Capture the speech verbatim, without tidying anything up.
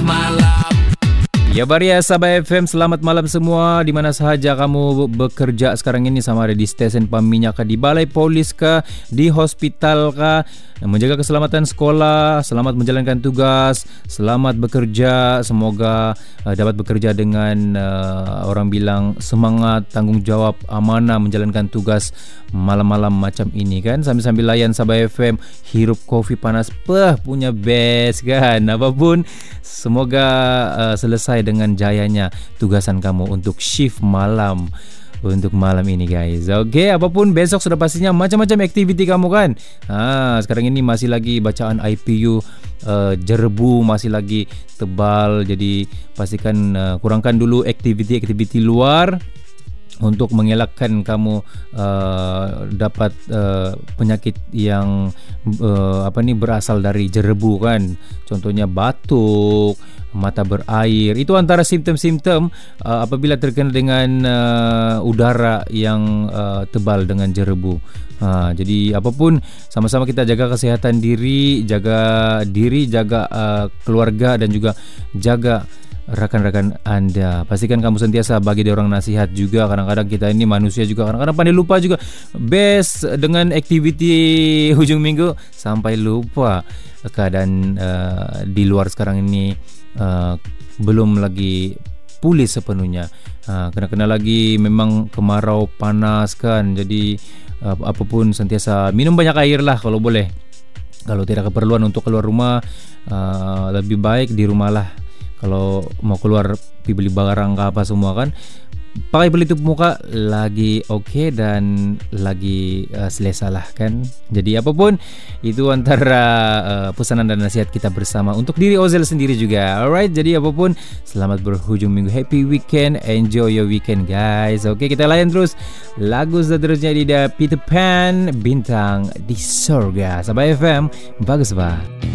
malam. Ya Baria Sabah F M, selamat malam semua di mana sahaja kamu bekerja sekarang ini, sama ada di stesen peminyak kah, di balai polis kah, di hospital kah, menjaga keselamatan sekolah, selamat menjalankan tugas, selamat bekerja, semoga uh, dapat bekerja dengan uh, orang bilang semangat, tanggungjawab, amanah menjalankan tugas malam-malam macam ini kan, sambil-sambil layan Sabah F M, hirup kopi panas, peh punya best kan, apapun semoga uh, selesai dengan jayanya tugasan kamu untuk shift malam untuk malam ini guys. Oke, apapun besok sudah pastinya macam-macam aktiviti kamu kan. Ha, sekarang ini masih lagi bacaan I P U, uh, jerebu masih lagi tebal, jadi pastikan uh, kurangkan dulu aktiviti-aktiviti luar untuk mengelakkan kamu uh, dapat uh, penyakit yang uh, apa ni berasal dari jerebu kan. Contohnya batuk, mata berair. Itu antara simptom-simptom uh, apabila terkena dengan uh, udara yang uh, tebal dengan jerebu. Ha, jadi apapun sama-sama kita jaga kesihatan diri, jaga diri, jaga uh, keluarga dan juga jaga rakan-rakan anda. Pastikan kamu sentiasa bagi dia orang nasihat juga. Kadang-kadang kita ini manusia juga, kadang-kadang pandai lupa juga. Best dengan aktiviti hujung minggu sampai lupa keadaan uh, di luar sekarang ini uh, belum lagi pulih sepenuhnya. uh, Kena-kena lagi memang kemarau panas kan. Jadi uh, apapun sentiasa minum banyak air lah kalau boleh. Kalau tidak keperluan untuk keluar rumah, uh, lebih baik di rumah lah. Kalau mau keluar pergi beli barang ke apa semua kan, pakai pelitup muka lagi oke okay, dan lagi uh, selesa lah kan. Jadi apapun itu antara uh, pesanan dan nasihat kita bersama untuk diri Ozel sendiri juga. Alright, jadi apapun selamat berhujung minggu, happy weekend, enjoy your weekend guys. Oke, okay, kita layan terus lagu seterusnya di The Peter Pan, Bintang di Sorga. Sabah F M, bagus bah.